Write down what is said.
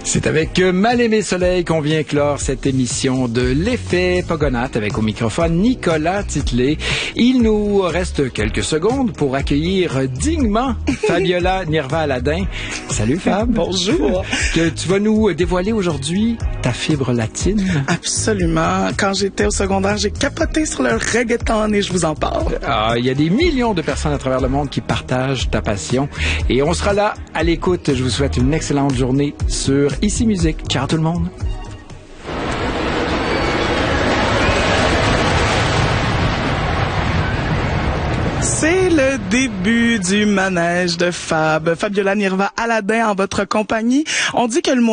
C'est avec Mal-Aimé Soleil qu'on vient clore cette émission de l'effet Pogonates avec au microphone Nicolas Titley. Il nous reste quelques secondes pour accueillir dignement Fabiola Nirva-Aladin. Salut Fab. Bonjour. Que tu vas nous dévoiler aujourd'hui ta fibre latine. Absolument. Quand j'étais au secondaire, j'ai capoté sur le reggaeton et je vous en parle. Il y a des millions de personnes à travers le monde qui partagent ta passion. Et on sera là à l'écoute. Je vous souhaite une excellente journée sur Ici Musique. Ciao tout le monde. C'est le début du manège de Fabiola Nirva-Aladin en votre compagnie. On dit que le